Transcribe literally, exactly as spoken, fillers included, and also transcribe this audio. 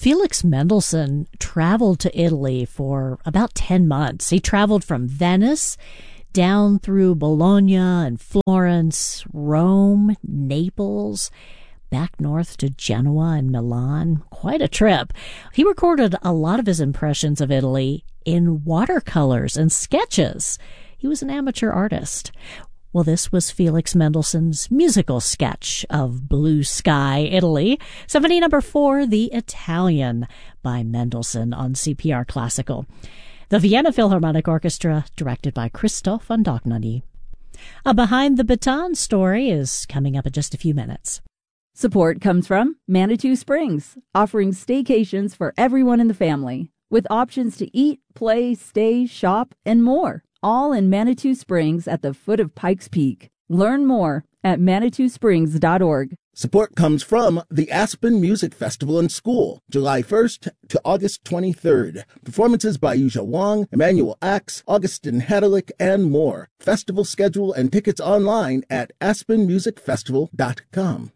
Felix Mendelssohn traveled to Italy for about ten months. He traveled from Venice down through Bologna and Florence, Rome, Naples, back north to Genoa and Milan. Quite a trip. He recorded a lot of his impressions of Italy in watercolors and sketches. He was an amateur artist. Well, this was Felix Mendelssohn's musical sketch of Blue Sky, Italy. Symphony number four, The Italian, by Mendelssohn on C P R Classical. The Vienna Philharmonic Orchestra, directed by Christoph Andognany. A Behind the Baton story is coming up in just a few minutes. Support comes from Manitou Springs, offering staycations for everyone in the family, with options to eat, play, stay, shop, and more. All in Manitou Springs at the foot of Pikes Peak. Learn more at manitou springs dot org. Support comes from the Aspen Music Festival and School, July first to August twenty-third. Performances by Yuja Wang, Emmanuel Axe, Augustin Hedelick, and more. Festival schedule and tickets online at aspen music festival dot com.